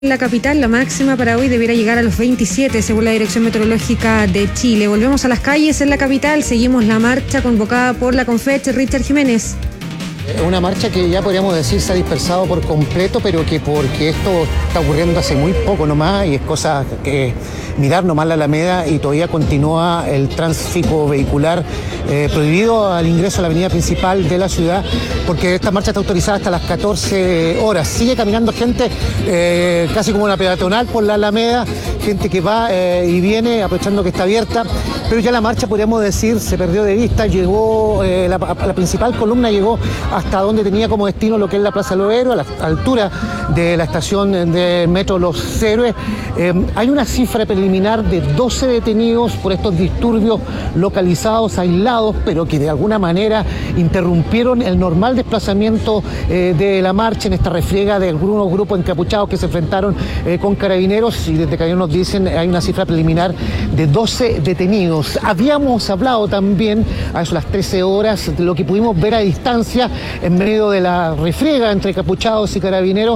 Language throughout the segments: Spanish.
La capital, la máxima para hoy debiera llegar a los 27, según la Dirección Meteorológica de Chile. Volvemos a las calles en la capital, seguimos la marcha convocada por la Confech. Richard Jiménez. Una marcha que ya podríamos decir se ha dispersado por completo, pero que porque esto está ocurriendo hace muy poco nomás y es cosa que mirar nomás la Alameda y todavía continúa el tránsito vehicular prohibido al ingreso a la avenida principal de la ciudad, porque esta marcha está autorizada hasta las 14 horas. Sigue caminando gente casi como una peatonal por la Alameda, gente que va y viene aprovechando que está abierta, pero ya la marcha, podríamos decir, se perdió de vista. Llegó, la principal columna llegó hasta donde tenía como destino lo que es la Plaza Los Héroes, a la altura de la estación de metro Los Héroes. Hay una cifra preliminar de 12 detenidos por estos disturbios localizados, aislados, pero que de alguna manera interrumpieron el normal desplazamiento de la marcha en esta refriega de algunos grupos encapuchados que se enfrentaron con carabineros, y desde Carabineros nos dicen hay una cifra preliminar de 12 detenidos. Habíamos hablado también a eso las 13 horas de lo que pudimos ver a distancia en medio de la refriega entre capuchados y carabineros,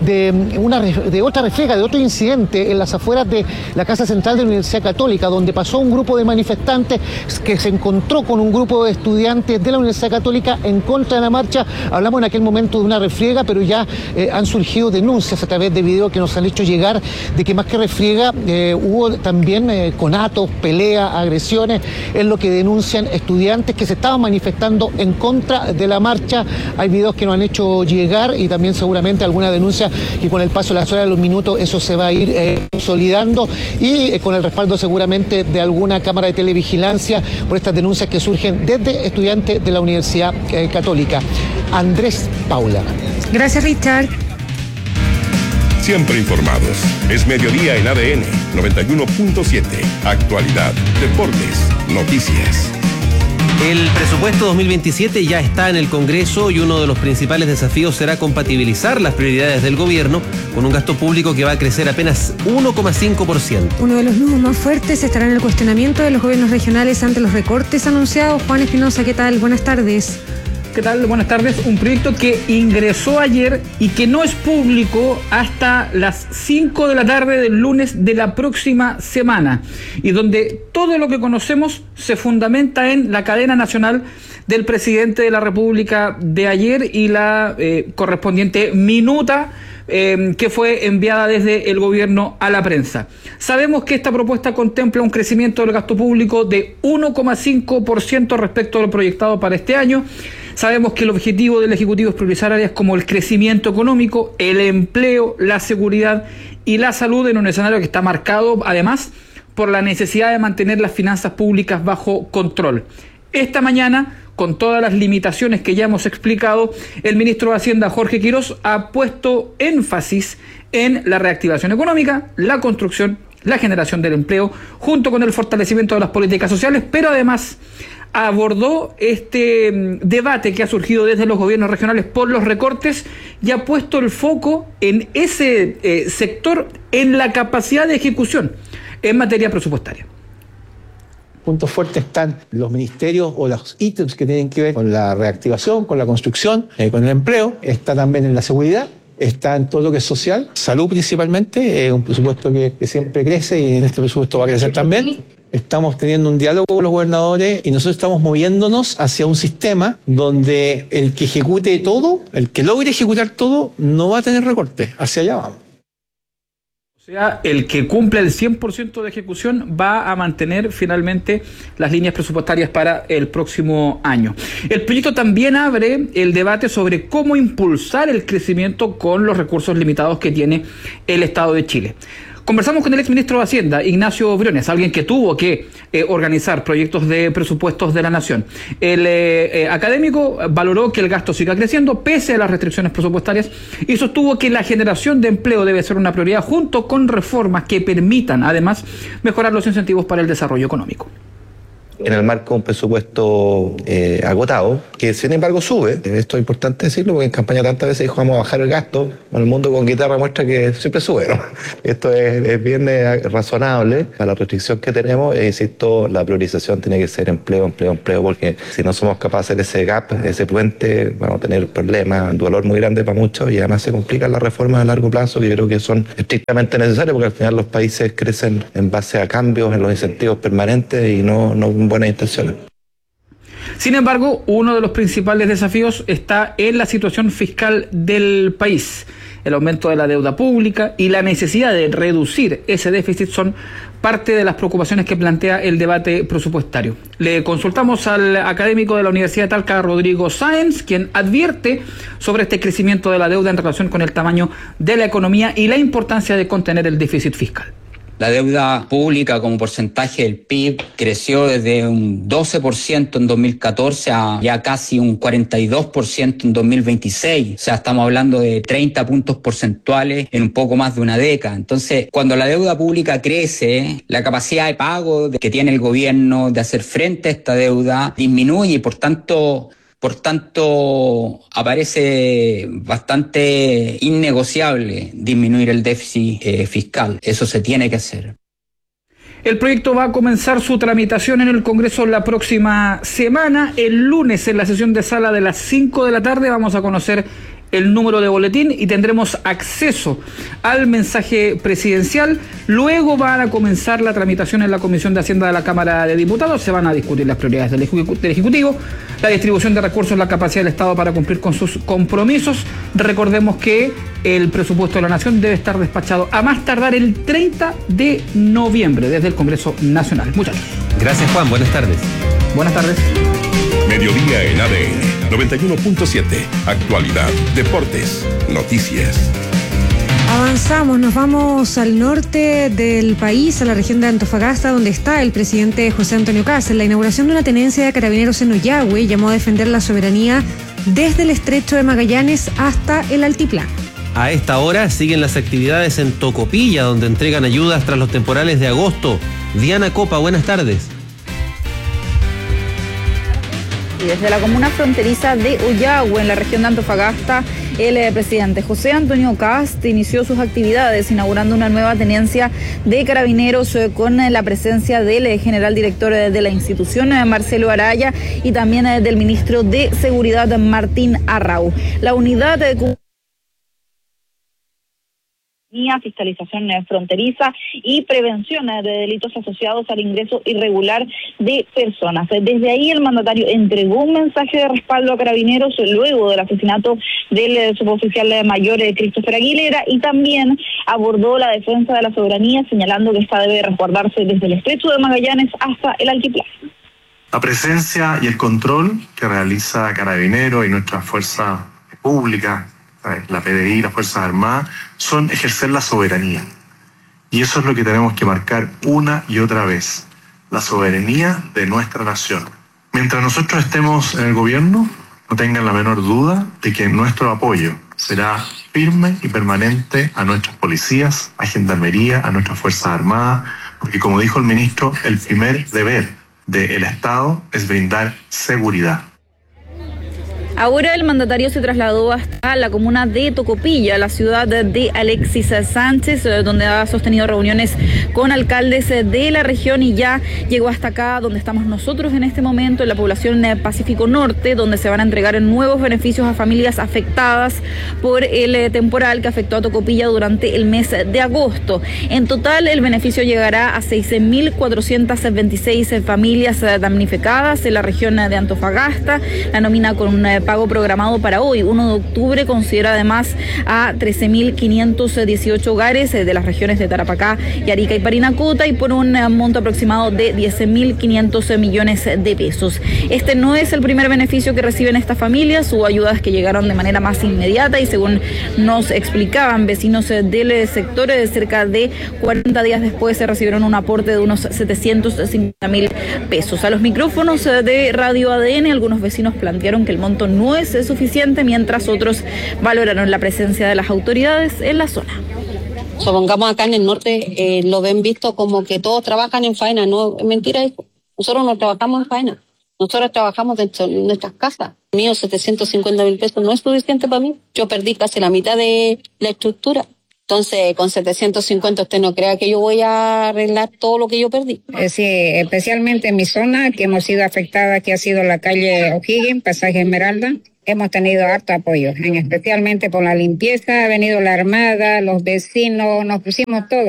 de otra refriega, de otro incidente en las afueras de la Casa Central de la Universidad Católica, donde pasó un grupo de manifestantes que se encontró con un grupo de estudiantes de la Universidad Católica en contra de la marcha. Hablamos en aquel momento de una refriega, pero ya han surgido denuncias a través de videos que nos han hecho llegar de que más que refriega hubo también conatos, peleas, agresiones, es lo que denuncian estudiantes que se estaban manifestando en contra de la marcha. Hay videos que nos han hecho llegar y también seguramente alguna denuncia que con el paso de las horas, de los minutos, eso se va a ir consolidando y con el respaldo seguramente de alguna cámara de televigilancia por estas denuncias que surgen desde estudiantes de la Universidad Católica. Andrés Paula. Gracias, Richard. Siempre informados. Es mediodía en ADN 91.7. Actualidad, deportes, noticias. El presupuesto 2027 ya está en el Congreso y uno de los principales desafíos será compatibilizar las prioridades del gobierno con un gasto público que va a crecer apenas 1,5%. Uno de los nudos más fuertes estará en el cuestionamiento de los gobiernos regionales ante los recortes anunciados. Juan Espinosa, ¿qué tal? Buenas tardes. ¿Qué tal? Buenas tardes. Un proyecto que ingresó ayer y que no es público hasta las 5 de la tarde del lunes de la próxima semana, y donde todo lo que conocemos se fundamenta en la cadena nacional del presidente de la República de ayer y la correspondiente minuta que fue enviada desde el gobierno a la prensa. Sabemos que esta propuesta contempla un crecimiento del gasto público de 1,5% respecto a lo proyectado para este año. Sabemos que el objetivo del Ejecutivo es priorizar áreas como el crecimiento económico, el empleo, la seguridad y la salud en un escenario que está marcado además por la necesidad de mantener las finanzas públicas bajo control. Esta mañana, con todas las limitaciones que ya hemos explicado, el ministro de Hacienda, Jorge Quirós, ha puesto énfasis en la reactivación económica, la construcción, la generación del empleo, junto con el fortalecimiento de las políticas sociales, pero además abordó este debate que ha surgido desde los gobiernos regionales por los recortes y ha puesto el foco en ese sector, en la capacidad de ejecución en materia presupuestaria. Puntos fuertes están los ministerios o los ítems que tienen que ver con la reactivación, con la construcción, con el empleo. Está también en la seguridad, está en todo lo que es social, salud principalmente, un presupuesto que siempre crece y en este presupuesto va a crecer también. Estamos teniendo un diálogo con los gobernadores y nosotros estamos moviéndonos hacia un sistema donde el que ejecute todo, el que logre ejecutar todo, no va a tener recortes. Hacia allá vamos. O sea, el que cumple el 100% de ejecución va a mantener finalmente las líneas presupuestarias para el próximo año. El proyecto también abre el debate sobre cómo impulsar el crecimiento con los recursos limitados que tiene el Estado de Chile. Conversamos con el exministro de Hacienda, Ignacio Briones, alguien que tuvo que organizar proyectos de presupuestos de la Nación. El académico valoró que el gasto siga creciendo pese a las restricciones presupuestarias y sostuvo que la generación de empleo debe ser una prioridad junto con reformas que permitan, además, mejorar los incentivos para el desarrollo económico. en el marco de un presupuesto agotado, que sin embargo sube. Esto es importante decirlo porque en campaña tantas veces dijo vamos a bajar el gasto. Bueno, el mundo con guitarra muestra que siempre sube, ¿no? Esto es bien razonable para la restricción que tenemos. Insisto, la priorización tiene que ser empleo, porque si no somos capaces de hacer ese gap, ese puente, vamos a tener problemas, un dolor muy grande para muchos y además se complican las reformas a largo plazo que yo creo que son estrictamente necesarias porque al final los países crecen en base a cambios en los incentivos permanentes y no buenas intenciones. Sin embargo, uno de los principales desafíos está en la situación fiscal del país. El aumento de la deuda pública y la necesidad de reducir ese déficit son parte de las preocupaciones que plantea el debate presupuestario. Le consultamos al académico de la Universidad de Talca, Rodrigo Sáenz, quien advierte sobre este crecimiento de la deuda en relación con el tamaño de la economía y la importancia de contener el déficit fiscal. La deuda pública como porcentaje del PIB creció desde un 12% en 2014 a ya casi un 42% en 2026. O sea, estamos hablando de 30 puntos porcentuales en un poco más de una década. Entonces, cuando la deuda pública crece, la capacidad de pago que tiene el gobierno de hacer frente a esta deuda disminuye y por tanto, aparece bastante innegociable disminuir el déficit fiscal. Eso se tiene que hacer. El proyecto va a comenzar su tramitación en el Congreso la próxima semana. El lunes, en la sesión de sala de las 5 de la tarde, vamos a conocer el número de boletín y tendremos acceso al mensaje presidencial. Luego van a comenzar la tramitación en la Comisión de Hacienda de la Cámara de Diputados. Se van a discutir las prioridades del Ejecutivo, la distribución de recursos, la capacidad del Estado para cumplir con sus compromisos. Recordemos que el presupuesto de la Nación debe estar despachado a más tardar el 30 de noviembre desde el Congreso Nacional. Muchas gracias. Gracias, Juan. Buenas tardes. Buenas tardes. Mediodía en ADN 91.7. Actualidad, deportes, noticias. Avanzamos, nos vamos al norte del país, a la región de Antofagasta, donde está el presidente José Antonio Kast. En la inauguración de una tenencia de carabineros en Ollagüe, llamó a defender la soberanía desde el estrecho de Magallanes hasta el altiplano. A esta hora siguen las actividades en Tocopilla, donde entregan ayudas tras los temporales de agosto. Diana Copa, buenas tardes. Y desde la comuna fronteriza de Ollagüe, en la región de Antofagasta, el presidente José Antonio Kast inició sus actividades inaugurando una nueva tenencia de carabineros con la presencia del general director de la institución, Marcelo Araya, y también del ministro de Seguridad, Martín Arrau. La unidad de fiscalización fronteriza y prevención de delitos asociados al ingreso irregular de personas. Desde ahí el mandatario entregó un mensaje de respaldo a carabineros luego del asesinato del suboficial mayor Christopher Aguilera y también abordó la defensa de la soberanía, señalando que esta debe resguardarse desde el estrecho de Magallanes hasta el altiplano. La presencia y el control que realiza Carabineros y nuestra fuerza pública, la PDI, las Fuerzas Armadas, son ejercer la soberanía. Y eso es lo que tenemos que marcar una y otra vez, la soberanía de nuestra nación. Mientras nosotros estemos en el gobierno, no tengan la menor duda de que nuestro apoyo será firme y permanente a nuestras policías, a Gendarmería, a nuestras Fuerzas Armadas, porque como dijo el ministro, el primer deber del Estado es brindar seguridad. Ahora el mandatario se trasladó hasta la comuna de Tocopilla, la ciudad de Alexis Sánchez, donde ha sostenido reuniones con alcaldes de la región y ya llegó hasta acá, donde estamos nosotros en este momento, en la población Pacífico Norte, donde se van a entregar nuevos beneficios a familias afectadas por el temporal que afectó a Tocopilla durante el mes de agosto. En total, el beneficio llegará a 6.426 familias damnificadas en la región de Antofagasta. La nómina con un pago programado para hoy, 1 de octubre, considera además a 13.518 hogares de las regiones de Tarapacá, Arica y Parinacota, y por un monto aproximado de 10.500 millones de pesos. Este no es el primer beneficio que reciben estas familias, hubo ayudas que llegaron de manera más inmediata y según nos explicaban vecinos del sector, cerca de 40 días después se recibieron un aporte de unos 750.000 pesos. A los micrófonos de Radio ADN, algunos vecinos plantearon que el monto no es suficiente, mientras otros valoraron la presencia de las autoridades en la zona. Supongamos acá en el norte lo ven visto como que todos trabajan en faena, no, mentira, Nosotros no trabajamos en faena. Nosotros trabajamos dentro de nuestras casas. Mío, 750.000 pesos no es suficiente para mí. Yo perdí casi la mitad de la estructura. Entonces, con 750 usted no crea que yo voy a arreglar todo lo que yo perdí. Sí, especialmente en mi zona, que hemos sido afectadas, que ha sido la calle O'Higgins, Pasaje Esmeralda. Hemos tenido harto apoyo, especialmente por la limpieza. Ha venido la Armada, los vecinos, nos pusimos todos.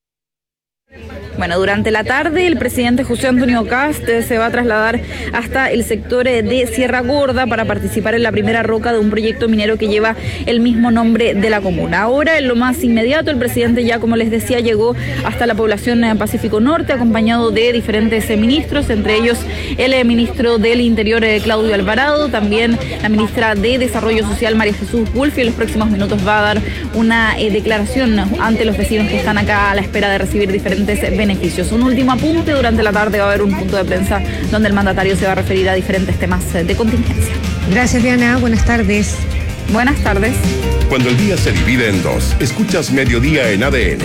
Bueno, durante la tarde el presidente José Antonio Kast se va a trasladar hasta el sector de Sierra Gorda para participar en la primera roca de un proyecto minero que lleva el mismo nombre de la comuna. Ahora, en lo más inmediato, el presidente ya, como les decía, llegó hasta la población Pacífico Norte, acompañado de diferentes ministros, entre ellos el ministro del Interior, Claudio Alvarado, también la ministra de Desarrollo Social, María Jesús Wolf, y en los próximos minutos va a dar una declaración ante los vecinos que están acá a la espera de recibir diferentes beneficios. Un último apunte: durante la tarde va a haber un punto de prensa donde el mandatario se va a referir a diferentes temas de contingencia. Gracias, Diana. Buenas tardes. Buenas tardes. Cuando el día se divide en dos, escuchas Mediodía en ADN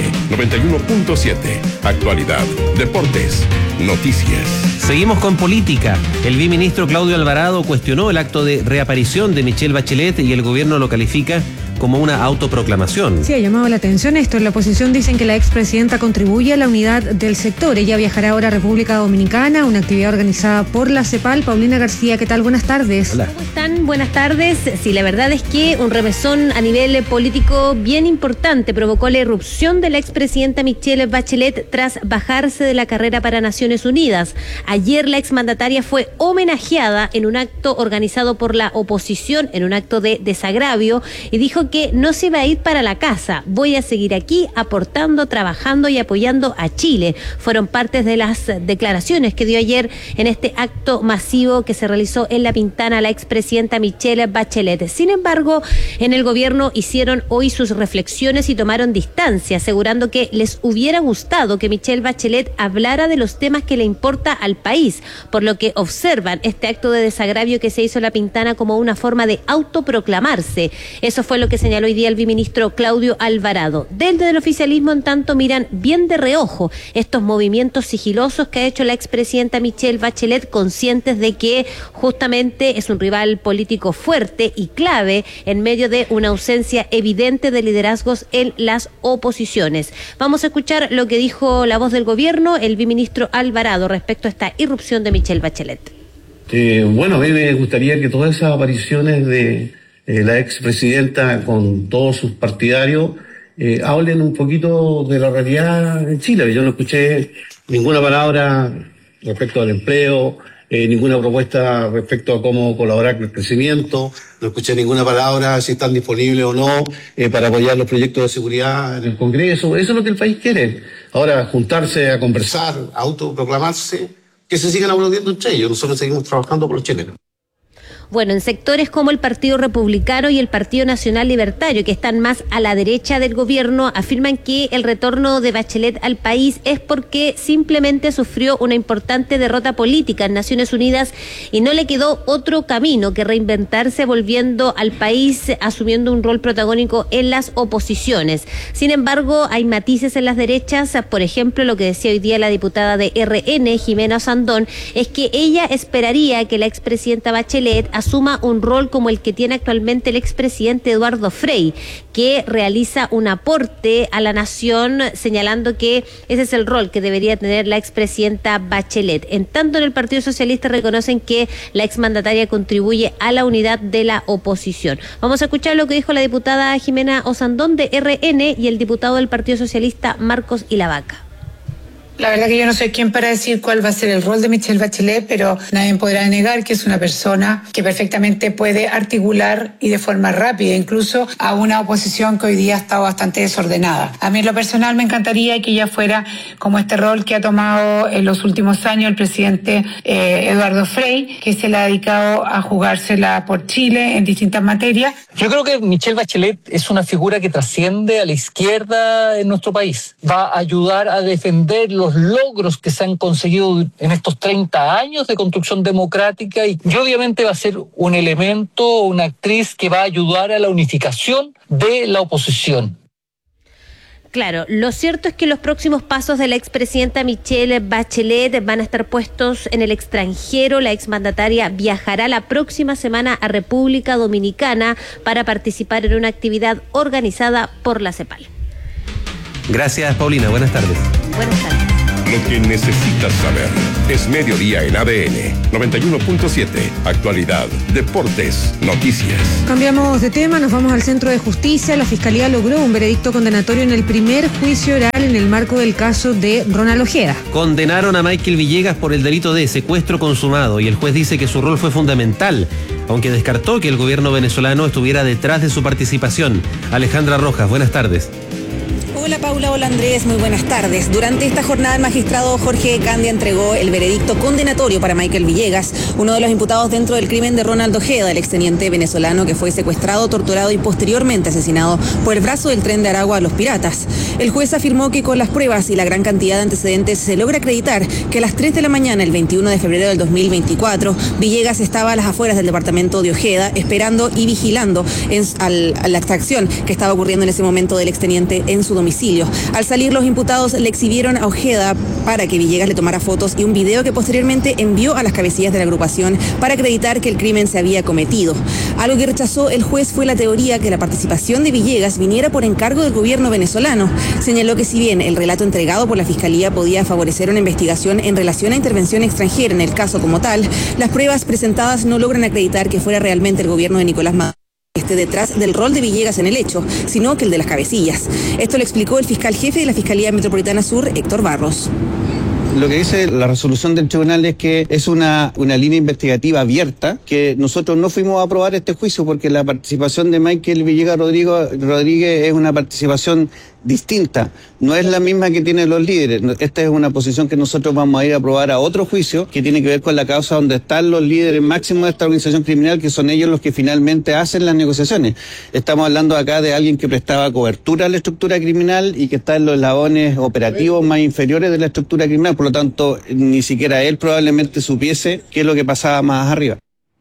91.7. Actualidad, deportes, noticias. Seguimos con política. El viceministro Claudio Alvarado cuestionó el acto de reaparición de Michelle Bachelet y el gobierno lo califica como una autoproclamación. Sí, ha llamado la atención esto. En la oposición dicen que la expresidenta contribuye a la unidad del sector. Ella viajará ahora a República Dominicana, una actividad organizada por la CEPAL. Paulina García, ¿qué tal? Buenas tardes. Hola. ¿Cómo están? Buenas tardes. Sí, la verdad es que un revésón a nivel político bien importante provocó la irrupción de la expresidenta Michelle Bachelet tras bajarse de la carrera para Naciones Unidas. Ayer la exmandataria fue homenajeada en un acto organizado por la oposición, en un acto de desagravio, y dijo que no se va a ir para la casa. Voy a seguir aquí aportando, trabajando y apoyando a Chile. Fueron partes de las declaraciones que dio ayer en este acto masivo que se realizó en La Pintana la expresidenta Michelle Bachelet. Sin embargo, en el gobierno hicieron hoy sus reflexiones y tomaron distancia, asegurando que les hubiera gustado que Michelle Bachelet hablara de los temas que le importa al país, por lo que observan este acto de desagravio que se hizo en La Pintana como una forma de autoproclamarse. Eso fue lo que señaló hoy día el viceministro Claudio Alvarado. Desde el oficialismo, en tanto, miran bien de reojo estos movimientos sigilosos que ha hecho la expresidenta Michelle Bachelet, conscientes de que justamente es un rival político fuerte y clave en medio de una ausencia evidente de liderazgos en las oposiciones. Vamos a escuchar lo que dijo la voz del gobierno, el viceministro Alvarado, respecto a esta irrupción de Michelle Bachelet. Bueno, a mí me gustaría que todas esas apariciones de la expresidenta con todos sus partidarios hablen un poquito de la realidad en Chile. Yo no escuché ninguna palabra respecto al empleo, ninguna propuesta respecto a cómo colaborar con el crecimiento, no escuché ninguna palabra si están disponibles o no para apoyar los proyectos de seguridad en el Congreso. Eso es lo que el país quiere. Ahora, juntarse a conversar, a autoproclamarse, que se sigan aplaudiendo entre ellos. Nosotros seguimos trabajando por los chilenos. Bueno, en sectores como el Partido Republicano y el Partido Nacional Libertario, que están más a la derecha del gobierno, afirman que el retorno de Bachelet al país es porque simplemente sufrió una importante derrota política en Naciones Unidas y no le quedó otro camino que reinventarse volviendo al país, asumiendo un rol protagónico en las oposiciones. Sin embargo, hay matices en las derechas. Por ejemplo, lo que decía hoy día la diputada de RN, Jimena Osandón, es que ella esperaría que la expresidenta Bachelet asuma un rol como el que tiene actualmente el expresidente Eduardo Frei, que realiza un aporte a la nación, señalando que ese es el rol que debería tener la expresidenta Bachelet. En tanto, en el Partido Socialista reconocen que la exmandataria contribuye a la unidad de la oposición. Vamos a escuchar lo que dijo la diputada Jimena Osandón de RN y el diputado del Partido Socialista Marcos Ilavaca. La verdad que yo no soy quien para decir cuál va a ser el rol de Michelle Bachelet, pero nadie podrá negar que es una persona que perfectamente puede articular y de forma rápida, incluso a una oposición que hoy día está bastante desordenada. A mí en lo personal me encantaría que ella fuera como este rol que ha tomado en los últimos años el presidente Eduardo Frei, que se le ha dedicado a jugársela por Chile en distintas materias. Yo creo que Michelle Bachelet es una figura que trasciende a la izquierda en nuestro país. Va a ayudar a defender los logros que se han conseguido en estos 30 años de construcción democrática y obviamente va a ser un elemento, una actriz que va a ayudar a la unificación de la oposición. Claro, lo cierto es que los próximos pasos de la expresidenta Michelle Bachelet van a estar puestos en el extranjero. La exmandataria viajará la próxima semana a República Dominicana para participar en una actividad organizada por la CEPAL. Gracias, Paulina. Buenas tardes. Buenas tardes. Lo que necesitas saber es Mediodía en ADN 91.7. Actualidad, deportes, noticias. Cambiamos de tema, nos vamos al Centro de Justicia. La Fiscalía logró un veredicto condenatorio en el primer juicio oral en el marco del caso de Ronald Ojeda. Condenaron a Michael Villegas por el delito de secuestro consumado y el juez dice que su rol fue fundamental, aunque descartó que el gobierno venezolano estuviera detrás de su participación. Alejandra Rojas, buenas tardes. Hola Paula, hola Andrés, muy buenas tardes. Durante esta jornada el magistrado Jorge Candia entregó el veredicto condenatorio para Michael Villegas, uno de los imputados dentro del crimen de Ronald Ojeda, el exteniente venezolano que fue secuestrado, torturado y posteriormente asesinado por el brazo del tren de Aragua a los piratas. El juez afirmó que con las pruebas y la gran cantidad de antecedentes se logra acreditar que a las 3 de la mañana, el 21 de febrero del 2024, Villegas estaba a las afueras del departamento de Ojeda esperando y vigilando a la extracción que estaba ocurriendo en ese momento del exteniente en su domicilio. Al salir, los imputados le exhibieron a Ojeda para que Villegas le tomara fotos y un video que posteriormente envió a las cabecillas de la agrupación para acreditar que el crimen se había cometido. Algo que rechazó el juez fue la teoría que la participación de Villegas viniera por encargo del gobierno venezolano. Señaló que si bien el relato entregado por la Fiscalía podía favorecer una investigación en relación a intervención extranjera en el caso como tal, las pruebas presentadas no logran acreditar que fuera realmente el gobierno de Nicolás Maduro esté detrás del rol de Villegas en el hecho, sino que el de las cabecillas. Esto lo explicó el fiscal jefe de la Fiscalía Metropolitana Sur, Héctor Barros. Lo que dice la resolución del tribunal es que es una línea investigativa abierta, que nosotros no fuimos a aprobar este juicio porque la participación de Michael Villegas Rodríguez es una participación distinta, no es la misma que tienen los líderes. Esta es una posición que nosotros vamos a ir a aprobar a otro juicio que tiene que ver con la causa donde están los líderes máximos de esta organización criminal, que son ellos los que finalmente hacen las negociaciones. Estamos hablando acá de alguien que prestaba cobertura a la estructura criminal y que está en los eslabones operativos más inferiores de la estructura criminal, por lo tanto ni siquiera él probablemente supiese qué es lo que pasaba más arriba.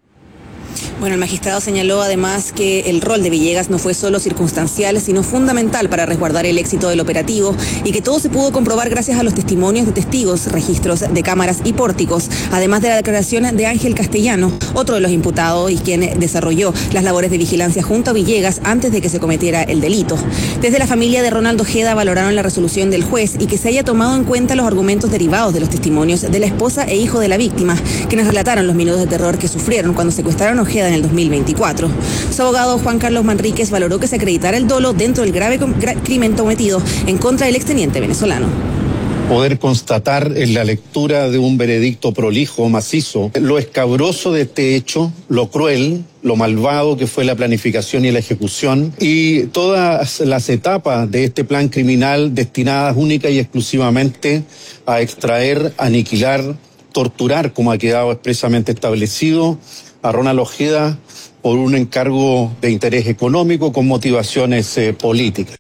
Bueno, el magistrado señaló además que el rol de Villegas no fue solo circunstancial, sino fundamental para resguardar el éxito del operativo y que todo se pudo comprobar gracias a los testimonios de testigos, registros de cámaras y pórticos, además de la declaración de Ángel Castellano, otro de los imputados y quien desarrolló las labores de vigilancia junto a Villegas antes de que se cometiera el delito. Desde la familia de Ronald Ojeda valoraron la resolución del juez y que se haya tomado en cuenta los argumentos derivados de los testimonios de la esposa e hijo de la víctima, quienes relataron los minutos de terror que sufrieron cuando secuestraron a Ojeda en el 2024. Su abogado Juan Carlos Manríquez valoró que se acreditara el dolo dentro del grave crimen cometido en contra del exteniente venezolano. Poder constatar en la lectura de un veredicto prolijo, macizo, lo escabroso de este hecho, lo cruel, lo malvado que fue la planificación y la ejecución y todas las etapas de este plan criminal destinadas única y exclusivamente a extraer, aniquilar, torturar, como ha quedado expresamente establecido, a Ronald Ojeda por un encargo de interés económico con motivaciones políticas.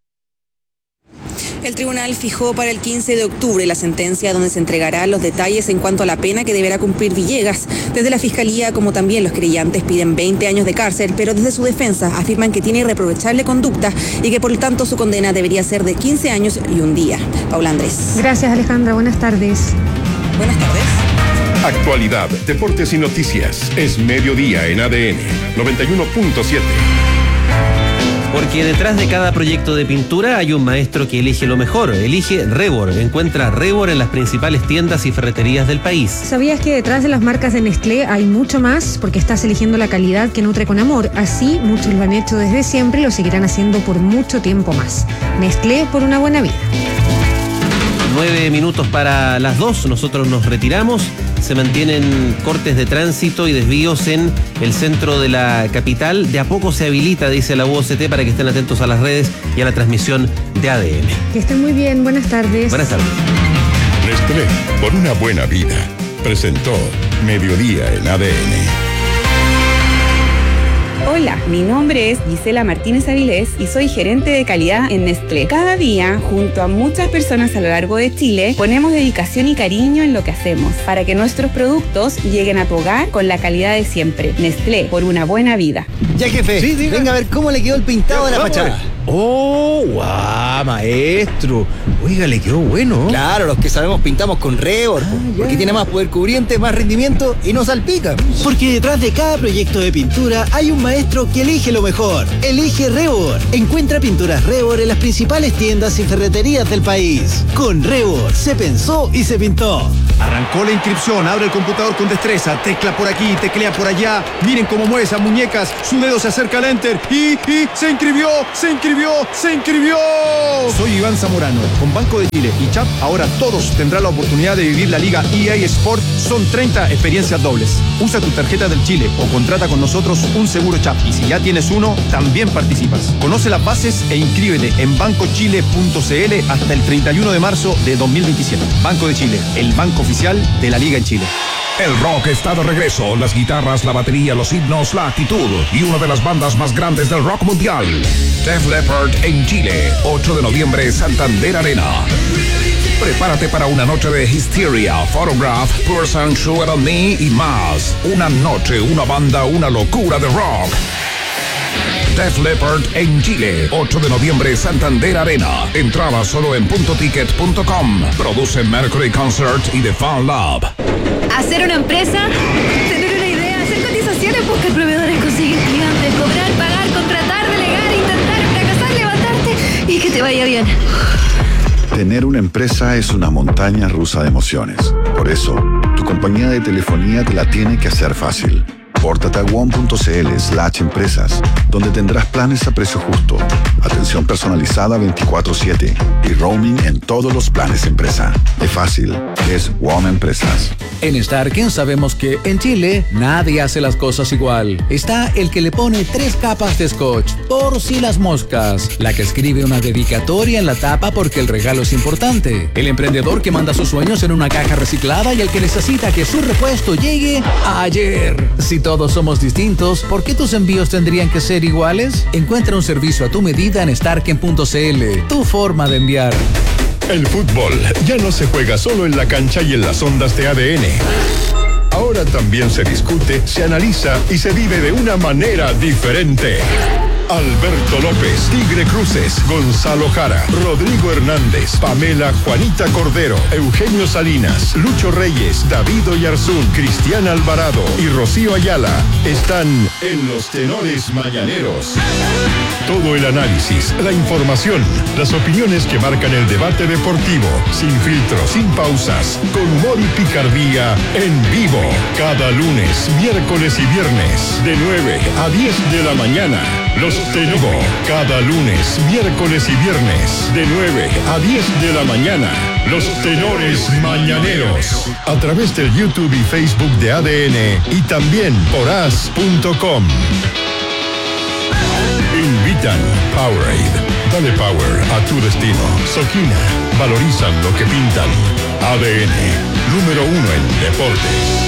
El tribunal fijó para el 15 de octubre la sentencia donde se entregará los detalles en cuanto a la pena que deberá cumplir Villegas. Desde la Fiscalía, como también los creyentes, piden 20 años de cárcel, pero desde su defensa afirman que tiene irreprochable conducta y que por lo tanto su condena debería ser de 15 años y un día. Paula Andrés. Gracias, Alejandra. Buenas tardes. Buenas tardes. Actualidad, deportes y noticias. Es Mediodía en ADN 91.7. Porque detrás de cada proyecto de pintura hay un maestro que elige lo mejor. Elige Rebor. Encuentra Rebor en las principales tiendas y ferreterías del país. ¿Sabías que detrás de las marcas de Nestlé hay mucho más? Porque estás eligiendo la calidad que nutre con amor. Así, muchos lo han hecho desde siempre y lo seguirán haciendo por mucho tiempo más. Nestlé, por una buena vida. 9 minutos para las 2, nosotros nos retiramos. Se mantienen cortes de tránsito y desvíos en el centro de la capital. De a poco se habilita, dice la UOCT, para que estén atentos a las redes y a la transmisión de ADN. Que estén muy bien, buenas tardes. Buenas tardes. Nestlé, por una buena vida, presentó Mediodía en ADN. Hola, mi nombre es Gisela Martínez Avilés y soy gerente de calidad en Nestlé. Cada día, junto a muchas personas a lo largo de Chile, ponemos dedicación y cariño en lo que hacemos para que nuestros productos lleguen a tu hogar con la calidad de siempre. Nestlé, por una buena vida. Ya, jefe, venga a ver cómo le quedó el pintado de la fachada. ¡Oh, guau, maestro! Oiga, le quedó bueno. Claro, los que sabemos pintamos con Rebord, porque tiene más poder cubriente, más rendimiento y no salpica. Porque detrás de cada proyecto de pintura hay un maestro que elige lo mejor. Elige Rebord. Encuentra pinturas Rebord en las principales tiendas y ferreterías del país. Con Rebord se pensó y se pintó. Arrancó la inscripción, abre el computador con destreza, tecla por aquí, teclea por allá. Miren cómo mueve esas muñecas, su dedo se acerca al enter y se inscribió. Soy Iván Zamorano, con Banco de Chile y Chap, ahora todos tendrán la oportunidad de vivir la Liga EA Sport. Son 30 experiencias dobles. Usa tu tarjeta del Chile o contrata con nosotros un seguro Chap. Y si ya tienes uno, también participas. Conoce las bases e inscríbete en bancochile.cl hasta el 31 de marzo de 2027. Banco de Chile, el banco oficial de la Liga en Chile. El rock está de regreso, las guitarras, la batería, los himnos, la actitud y una de las bandas más grandes del rock mundial. Def Leppard en Chile, 8 de noviembre, Santander Arena. Prepárate para una noche de Hysteria, Photograph, Person, Sugar on Me y más. Una noche, una banda, una locura de rock. Def Leppard en Chile, 8 de noviembre, Santander Arena. Entrada solo en puntoticket.com. Produce Mercury Concert y The Fan Lab. ¿Hacer una empresa? ¿Tener una idea? ¿Hacer cotizaciones? Buscar proveedores, conseguir clientes, cobrar, pagar, contratar, delegar, intentar, fracasar, levantarte y que te vaya bien. Tener una empresa es una montaña rusa de emociones. Por eso, tu compañía de telefonía te la tiene que hacer fácil. Pórtate a WOM.cl/empresas, donde tendrás planes a precio justo, atención personalizada 24/7 y roaming en todos los planes empresa. Es fácil, es WOM Empresas. En Starken sabemos que en Chile nadie hace las cosas igual. Está el que le pone 3 capas de scotch, por si las moscas. La que escribe una dedicatoria en la tapa porque el regalo es importante. El emprendedor que manda sus sueños en una caja reciclada y el que necesita que su repuesto llegue ayer. Si todos somos distintos, ¿por qué tus envíos tendrían que ser iguales? Encuentra un servicio a tu medida en starken.cl. Tu forma de enviar. El fútbol ya no se juega solo en la cancha y en las ondas de ADN. Ahora también se discute, se analiza y se vive de una manera diferente. Alberto López, Tigre Cruces, Gonzalo Jara, Rodrigo Hernández, Pamela Juanita Cordero, Eugenio Salinas, Lucho Reyes, David Oyarzún, Cristian Alvarado y Rocío Ayala están en los Tenores Mañaneros. Todo el análisis, la información, las opiniones que marcan el debate deportivo, sin filtros, sin pausas, con humor y picardía, en vivo. Cada lunes, miércoles y viernes, de 9 a 10 de la mañana. Los Tenemos cada lunes, miércoles y viernes, de 9 a 10 de la mañana. Los Tenores Mañaneros. A través del YouTube y Facebook de ADN y también por as.com. Invitan Powerade. Dale power a tu destino. Soquina. Valorizan lo que pintan. ADN. Número 1 en deportes.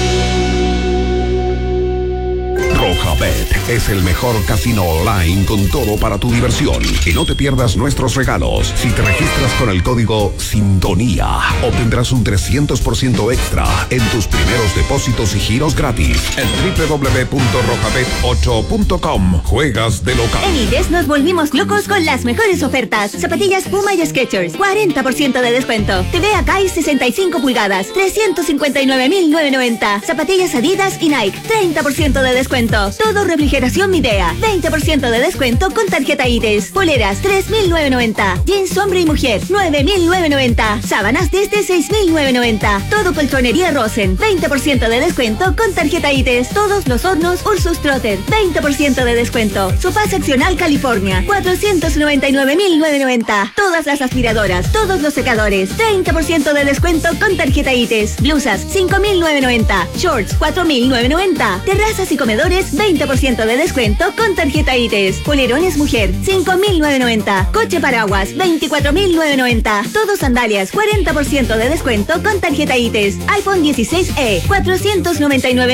Rojabet es el mejor casino online con todo para tu diversión. Y no te pierdas nuestros regalos. Si te registras con el código SINTONÍA, obtendrás un 300% extra en tus primeros depósitos y giros gratis en www.rojabet8.com. Juegas de local. En IDES nos volvimos locos con las mejores ofertas. Zapatillas Puma y Skechers, 40% de descuento. TV Akai 65 pulgadas, 359.990. Zapatillas Adidas y Nike, 30% de descuento. Todo refrigeración Midea, 20% de descuento con tarjeta IDES. Poleras, 3.990. Jeans hombre y mujer, 9.990. Sábanas desde 6.990. Todo colchonería Rosen, 20% de descuento con tarjeta IDES. Todos los hornos Ursus Trotter, 20% de descuento. Sofá seccional California, 499.990. Todas las aspiradoras, todos los secadores, 30% de descuento con tarjeta IDES. Blusas, 5.990. Shorts, 4.990. Terrazas y comedores, 20% de descuento con tarjeta IDES. Polerones mujer, 5.990. Coche paraguas, 24.990. Todos sandalias, 40% de descuento con tarjeta IDES. iPhone 16e,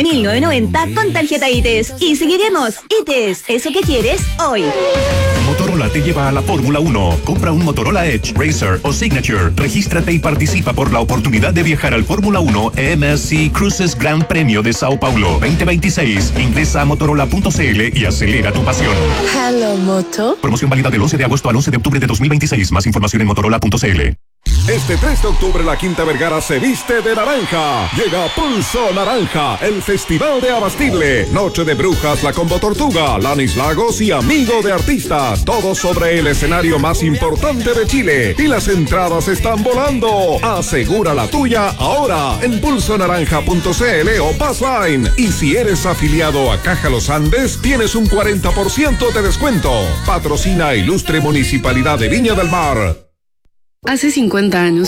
499.990 con tarjeta IDES. Y seguiremos. IDES, eso que quieres hoy. Motor Motorola te lleva a la Fórmula 1. Compra un Motorola Edge, Racer o Signature. Regístrate y participa por la oportunidad de viajar al Fórmula 1 MSC Cruises Gran Premio de Sao Paulo 2026. Ingresa a motorola.cl y acelera tu pasión. Hello, Moto. Promoción válida del 11 de agosto al 11 de octubre de 2026. Más información en motorola.cl. Este 3 de octubre la Quinta Vergara se viste de naranja. Llega Pulso Naranja, el festival de Abastible. Noche de Brujas, La Combo Tortuga, Lanis Lagos y Amigo de Artistas. Todo sobre el escenario más importante de Chile. Y las entradas están volando. Asegura la tuya ahora en pulsonaranja.cl o Passline. Y si eres afiliado a Caja Los Andes, tienes un 40% de descuento. Patrocina Ilustre Municipalidad de Viña del Mar. Hace 50 años